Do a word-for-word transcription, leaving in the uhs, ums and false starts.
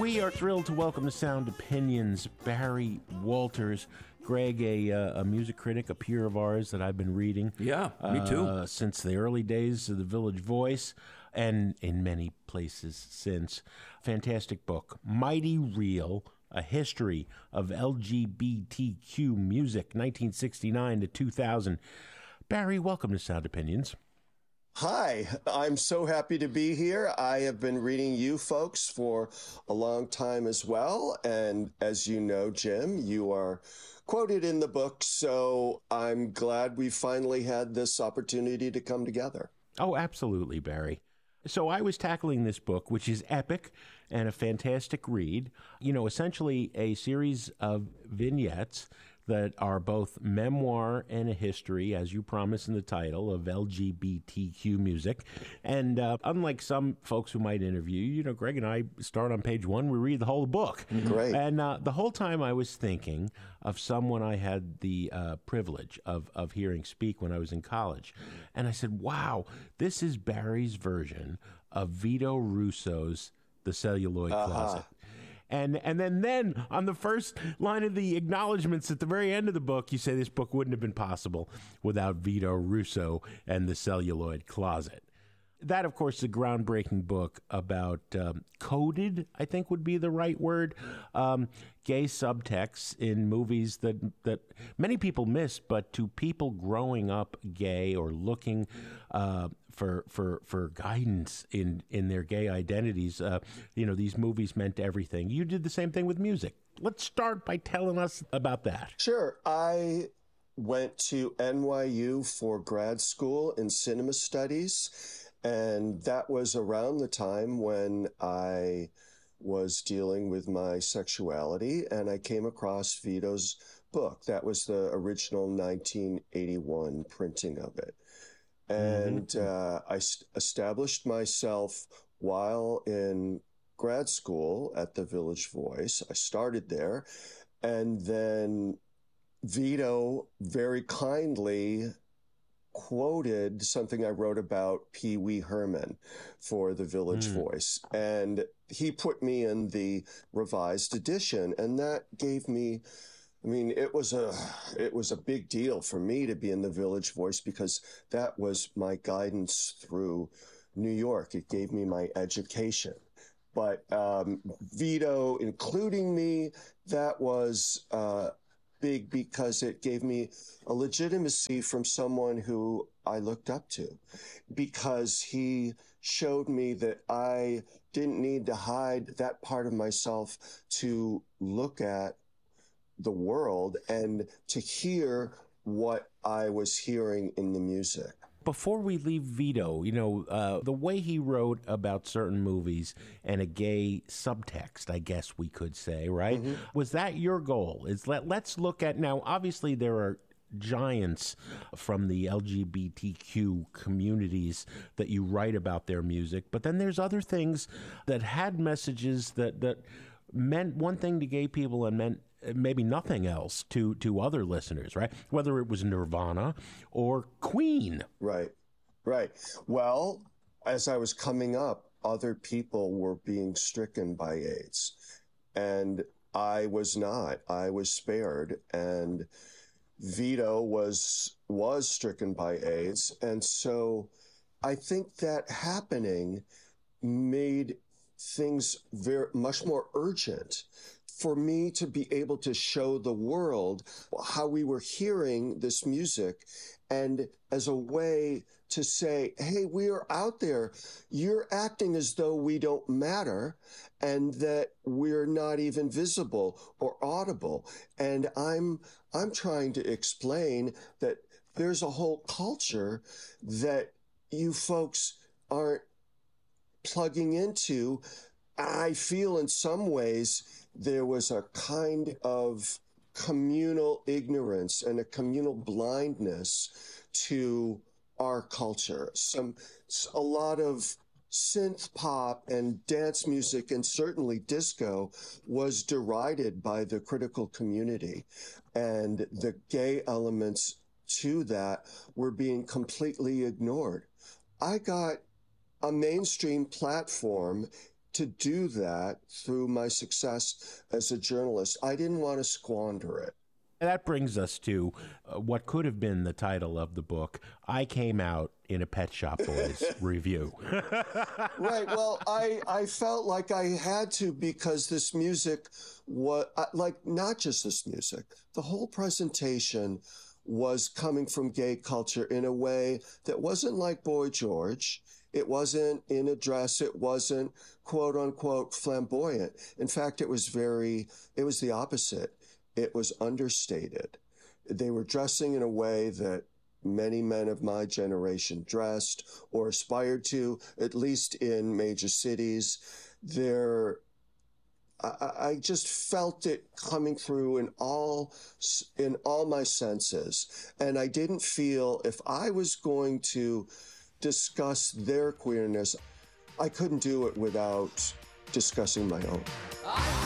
We are thrilled to welcome to Sound Opinions Barry Walters. Greg, a, uh, a music critic, a peer of ours that I've been reading. Yeah, me too. Uh, since the early days of the Village Voice, and in many places since. Fantastic book, Mighty Real, A History of L G B T Q Music, nineteen sixty-nine to two thousand. Barry, welcome to Sound Opinions. Hi, I'm so happy to be here. I have been reading you folks for a long time as well. And as you know, Jim, you are quoted in the book. So I'm glad we finally had this opportunity to come together. Oh, absolutely, Barry. So I was tackling this book, which is epic and a fantastic read. You know, essentially a series of vignettes that are both memoir and a history, as you promise in the title, of L G B T Q music. And uh, unlike some folks who might interview, you know, Greg and I start on page one, we read the whole book. Great. And uh, the whole time I was thinking of someone I had the uh, privilege of, of hearing speak when I was in college. And I said, wow, this is Barry's version of Vito Russo's The Celluloid Uh-huh. Closet. And and then, then on the first line of the acknowledgments at the very end of the book, you say this book wouldn't have been possible without Vito Russo and the Celluloid Closet. That, of course, is a groundbreaking book about um, coded, I think would be the right word, um, gay subtexts in movies that that many people miss, but to people growing up gay or looking uh, for for for guidance in, in their gay identities, uh, you know, these movies meant everything. You did the same thing with music. Let's start by telling us about that. Sure. I went to N Y U for grad school in cinema studies. And that was around the time when I was dealing with my sexuality, and I came across Vito's book. That was the original nineteen eighty-one printing of it. And mm-hmm. uh, I st- established myself while in grad school at the Village Voice. I started there, and then Vito very kindly quoted something I wrote about Pee Wee Herman for the Village mm. Voice. And he put me in the revised edition. And that gave me, I mean, it was a, it was a big deal for me to be in the Village Voice because that was my guidance through New York. It gave me my education. But um, Vito including me, that was uh, big because it gave me a legitimacy from someone who I looked up to, because he showed me that I didn't need to hide that part of myself to look at the world and to hear what I was hearing in the music. Before we leave Vito, you know, uh, the way he wrote about certain movies and a gay subtext, I guess we could say, right? Mm-hmm. Was that your goal? Is let, let's look at, now, obviously there are giants from the L G B T Q communities that you write about their music, but then there's other things that had messages that, that meant one thing to gay people and meant maybe nothing else to, to other listeners, right? Whether it was Nirvana or Queen. Right, right. Well, as I was coming up, other people were being stricken by AIDS, and I was not. I was spared, and Vito was was stricken by AIDS, and so I think that happening made things very much more urgent for me to be able to show the world how we were hearing this music, and as a way to say, hey, we are out there. You're acting as though we don't matter and that we're not even visible or audible. And I'm I'm trying to explain that there's a whole culture that you folks aren't plugging into. I feel in some ways there was a kind of communal ignorance and a communal blindness to our culture. Some, a lot of synth pop and dance music and certainly disco was derided by the critical community, and the gay elements to that were being completely ignored. I got a mainstream platform to do that through my success as a journalist. I didn't want to squander it. And that brings us to uh, what could have been the title of the book. I Came Out in a Pet Shop Boys Review. Right. Well, I, I felt like I had to, because this music was like, not just this music, the whole presentation was coming from gay culture in a way that wasn't like Boy George. It wasn't in a dress. It wasn't quote unquote flamboyant. In fact, it was very, it was the opposite. It was understated. They were dressing in a way that many men of my generation dressed or aspired to, at least in major cities. There, I, I just felt it coming through in all in all my senses, and I didn't feel if I was going to discuss their queerness, I couldn't do it without discussing my own.